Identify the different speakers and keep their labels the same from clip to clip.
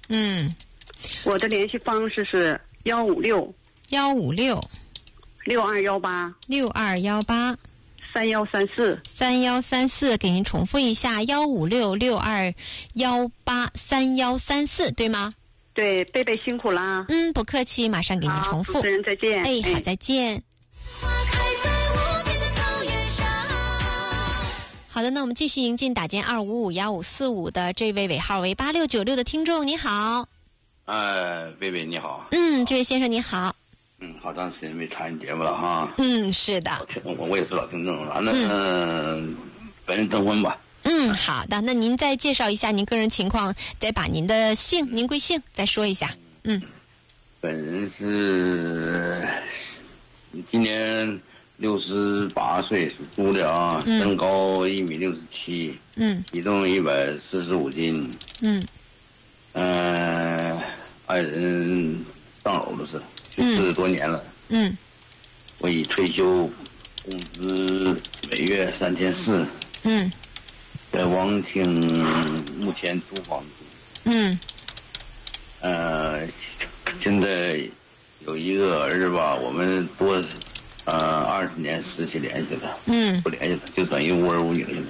Speaker 1: 我的联系方式是1566218
Speaker 2: 3134，给您重复一下1566218 3134，对吗？
Speaker 1: 对，贝贝辛苦啦。
Speaker 2: 不客气，马上给您重复。
Speaker 1: 主持人再见。
Speaker 2: 好，再见。好的，那我们继续迎进打进2551545的这位尾号为8696的听众，你好。
Speaker 3: 贝贝你好。
Speaker 2: 这位先生你好。
Speaker 3: 好长时间没参与节目了哈。
Speaker 2: 是的。
Speaker 3: 我也是老听众了。那本人征婚吧。
Speaker 2: 好的，那您再介绍一下您个人情况，再把您的姓、您贵姓再说一下。
Speaker 3: 本人是今年68岁，属猪的啊，身高1.67米，体重145斤，爱人丧偶了是，40多年了，我已退休，工资每月3400，在王清目前租房住，现在有一个儿子吧，我们多20年失去联系了，不联系了，就等于无儿无女了现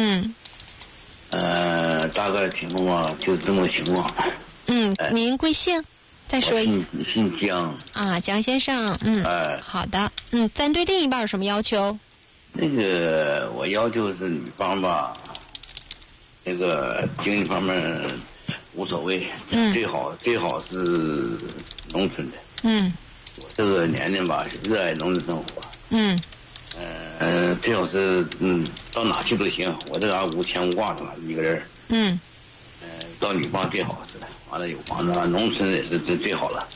Speaker 3: 在。大概情况吧，就这么情况。
Speaker 2: 您贵姓？再说一下。
Speaker 3: 姓江。
Speaker 2: 江先生。好的。咱对另一半有什么要求？
Speaker 3: 那个我要求是女方吧，那个经济方面无所谓，最好是农村的。我这个年龄吧，是热爱农村生活。最好是到哪去都行，我这嘎无牵无挂的嘛，一个人。到女方最好是，完了有房子，农村也是最好了。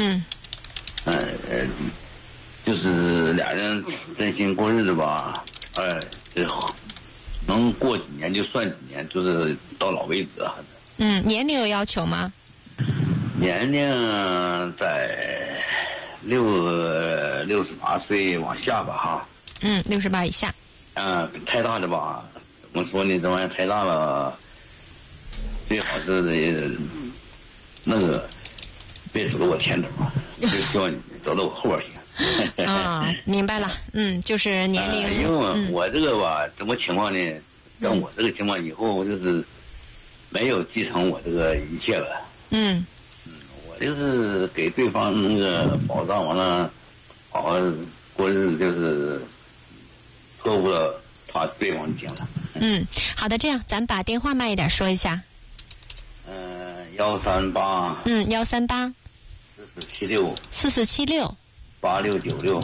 Speaker 3: 就是俩人真心过日子吧，最好能过几年就算几年，就是到老为止。
Speaker 2: 年龄有要求吗？
Speaker 3: 年龄在68岁往下吧哈。
Speaker 2: 68以下。
Speaker 3: 太大的吧，怎么说呢？这玩意儿太大了，最好是那个别走到我前头啊，就希望你走到我后边行。
Speaker 2: 明白了。就是年龄。
Speaker 3: 因为我这个吧，什么情况呢？像我这个情况，以后就是没有继承我这个一切了。我就是给对方那个保障，完了好好过日子，就是错误了他对方就行了。
Speaker 2: 好的，这样咱把电话慢一点说一下。
Speaker 3: 138。
Speaker 2: 138。4476。
Speaker 3: 8696。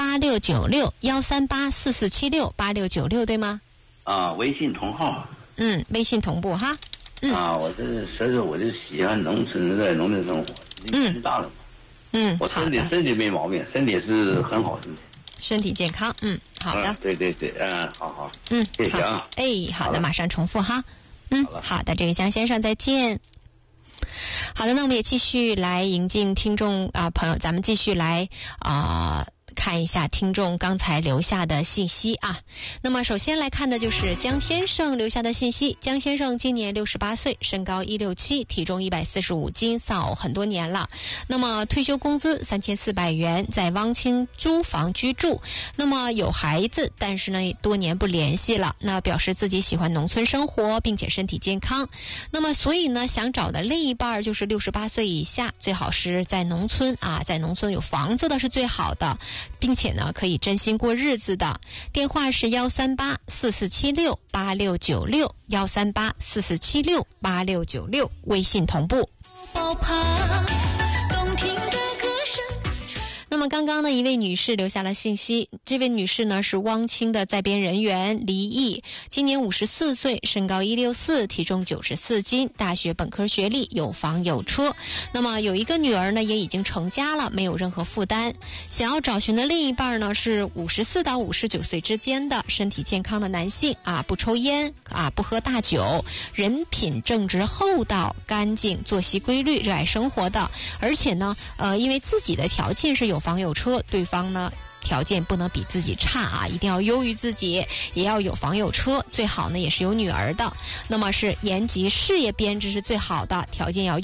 Speaker 2: 13844768696，对吗？
Speaker 3: 微信同号。
Speaker 2: 微信同步哈。
Speaker 3: 我我就喜欢农村，在农村生活，年纪大了嘛。我身体没毛病，身体是很好，
Speaker 2: 身体健康。好的。
Speaker 3: 对，好。谢谢啊。
Speaker 2: 好的，马上重复哈。好的，这个江先生再见。好的，那我们也继续来迎进听众朋友，咱们继续来看一下听众刚才留下的信息啊。那么首先来看的就是江先生留下的信息。江先生今年68岁，身高167，体重145斤，丧偶很多年了。那么退休工资3400元，在汪清租房居住。那么有孩子，但是呢多年不联系了。那表示自己喜欢农村生活，并且身体健康。那么所以呢想找的另一半就是68岁以下，最好是在农村在农村有房子的是最好的，并且呢可以真心过日子的。电话是13844768696 13844768696，微信同步。那么刚刚呢一位女士留下了信息，这位女士呢是汪清的在编人员，离异，今年54岁，身高164，体重94斤，大学本科学历，有房有车。那么有一个女儿呢也已经成家了，没有任何负担。想要找寻的另一半呢是54到59岁之间的，身体健康的男性不抽烟不喝大酒，人品正直厚道，干净，作息规律，热爱生活的。而且呢因为自己的条件是有房有车，对方呢条件不能比自己差一定要优于自己，也要有房有车，最好呢也是有女儿的。那么是延吉事业编制是最好的，条件要